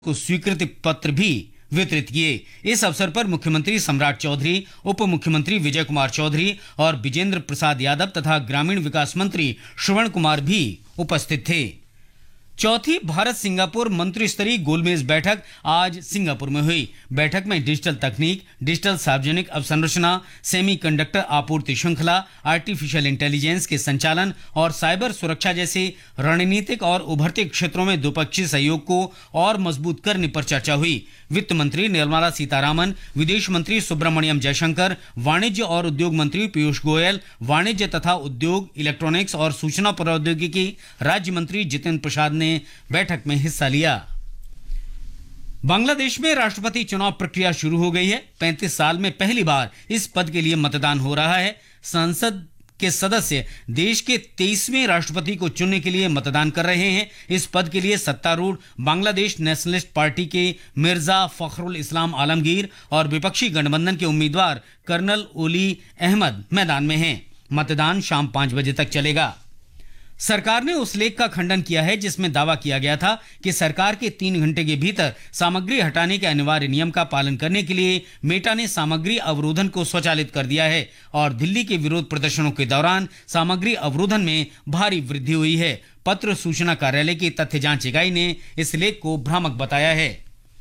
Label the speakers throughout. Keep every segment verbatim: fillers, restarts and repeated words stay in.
Speaker 1: को स्वीकृति पत्र भी वितरित किए। इस अवसर पर मुख्यमंत्री सम्राट चौधरी, उप मुख्यमंत्री विजय कुमार चौधरी और विजेंद्र प्रसाद यादव तथा ग्रामीण विकास मंत्री श्रवण कुमार भी उपस्थित थे। चौथी भारत सिंगापुर मंत्री स्तरीय गोलमेज बैठक आज सिंगापुर में हुई। बैठक में डिजिटल तकनीक, डिजिटल सार्वजनिक अवसंरचना, सेमीकंडक्टर आपूर्ति श्रृंखला, आर्टिफिशियल इंटेलिजेंस के संचालन और साइबर सुरक्षा जैसे रणनीतिक और उभरते क्षेत्रों में द्विपक्षीय सहयोग को और मजबूत करने पर चर्चा हुई। वित्त मंत्री निर्मला सीतारामन, विदेश मंत्री सुब्रमण्यम जयशंकर, वाणिज्य और उद्योग मंत्री पीयूष गोयल, वाणिज्य तथा उद्योग, इलेक्ट्रॉनिक्स और सूचना प्रौद्योगिकी राज्य मंत्री जितेंद्र प्रसाद ने बैठक में हिस्सा लिया। बांग्लादेश में राष्ट्रपति चुनाव प्रक्रिया शुरू हो गई है। पैंतीस साल में पहली बार इस पद के लिए मतदान हो रहा है। संसद के सदस्य देश के तेईसवें राष्ट्रपति को चुनने के लिए मतदान कर रहे हैं। इस पद के लिए सत्तारूढ़ बांग्लादेश नेशनलिस्ट पार्टी के मिर्जा फखरुल इस्लाम आलमगीर और विपक्षी गठबंधन के उम्मीदवार कर्नल ओली अहमद मैदान में हैं। मतदान शाम पांच बजे तक चलेगा। सरकार ने उस लेख का खंडन किया है जिसमें दावा किया गया था कि सरकार के तीन घंटे के भीतर सामग्री हटाने के अनिवार्य नियम का पालन करने के लिए मेटा ने सामग्री अवरोधन को स्वचालित कर दिया है और दिल्ली के विरोध प्रदर्शनों के दौरान सामग्री अवरोधन में भारी वृद्धि हुई है। पत्र सूचना कार्यालय की तथ्य जांच इकाई ने इस लेख को भ्रामक बताया है।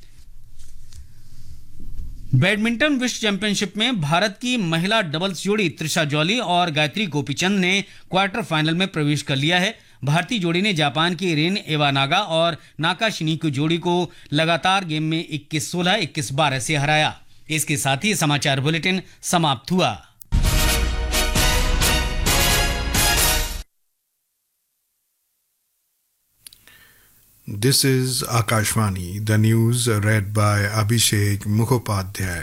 Speaker 1: बैडमिंटन विश्व चैंपियनशिप में भारत की महिला डबल्स जोड़ी त्रिशा जॉली और गायत्री गोपीचंद ने क्वार्टर फाइनल में प्रवेश कर लिया है। भारतीय जोड़ी ने जापान की रेन एवानागा और नाकाशिनी की जोड़ी को लगातार गेम में इक्कीस सोलह, इक्कीस बारह से हराया। इसके साथ ही समाचार बुलेटिन समाप्त हुआ।
Speaker 2: This is Akashvani, the news read by Abhishek Mukhopadhyay.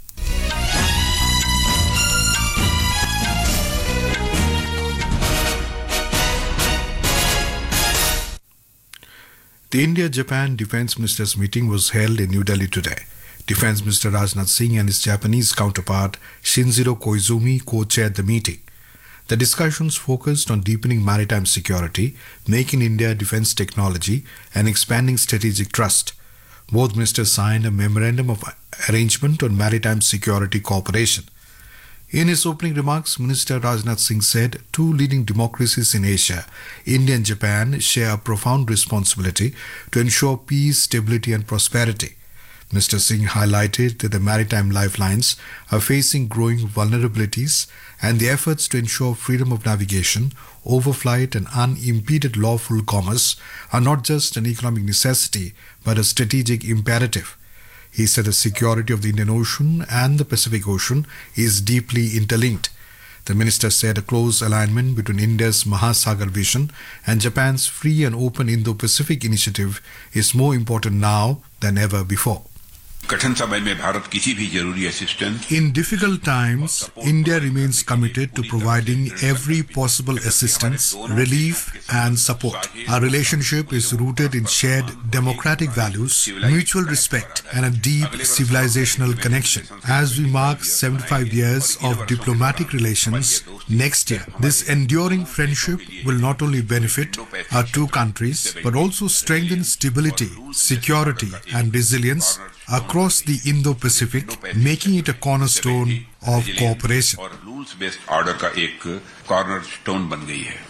Speaker 2: The India-Japan Defence Ministers meeting was held in New Delhi today. Defence Minister Rajnath Singh and his Japanese counterpart Shinjiro Koizumi co-chaired the meeting. The discussions focused on deepening maritime security, making India defence technology, and expanding strategic trust. Both ministers signed a memorandum of arrangement on maritime security cooperation. In his opening remarks, Minister Rajnath Singh said two leading democracies in Asia, India and Japan, share a profound responsibility to ensure peace, stability, and prosperity. Mister Singh highlighted that the maritime lifelines are facing growing vulnerabilities and the efforts to ensure freedom of navigation, overflight and unimpeded lawful commerce are not just an economic necessity but a strategic imperative. He said the security of the Indian Ocean and the Pacific Ocean is deeply interlinked. The minister said a close alignment between India's Mahasagar vision and Japan's free and open Indo-Pacific initiative is more important now than ever before.
Speaker 3: कठिन समय में भारत किसी भी जरूरी assistance
Speaker 2: In difficult times, India remains committed to providing every possible assistance, relief and support. Our relationship is rooted in shared democratic values, mutual respect and a deep civilizational connection. As we mark seventy-five years of diplomatic relations next year, this enduring friendship will not only benefit our two countries but also strengthen stability, security and resilience across the Indo-Pacific, making it a cornerstone of cooperation.
Speaker 3: और rules-based order का एक cornerstone बन गई है.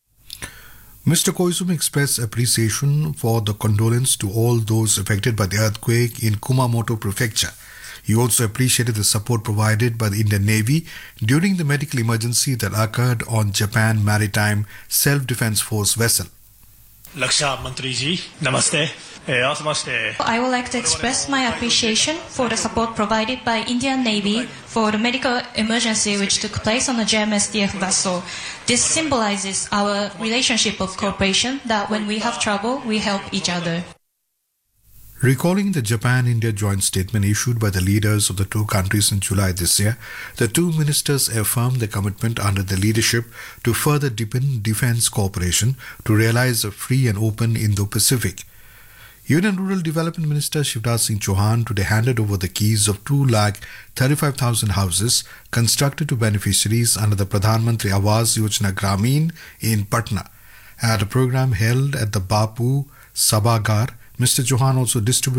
Speaker 2: Mister Koizumi expressed appreciation for the condolence to all those affected by the earthquake in Kumamoto Prefecture. He also appreciated the support provided by the Indian Navy during the medical emergency that occurred on Japan Maritime Self-Defense Force vessel.
Speaker 4: Laksha Mantri ji, namaste.
Speaker 5: I would like to express my appreciation for the support provided by Indian Navy for the medical emergency which took place on the J M S D F vessel. This symbolizes our relationship of cooperation that when we have trouble, we help each other.
Speaker 2: Recalling the Japan-India joint statement issued by the leaders of the two countries in July this year, the two ministers affirmed their commitment under the leadership to further deepen defense cooperation to realize a free and open Indo-Pacific. Union Rural Development Minister Shivraj Singh Chauhan today handed over the keys of two lakh thirty-five thousand houses constructed to beneficiaries under the Pradhan Mantri Awas Yojana Gramin in Patna. At a program held at the Bapu Sabhagar, Mister Chauhan also distributed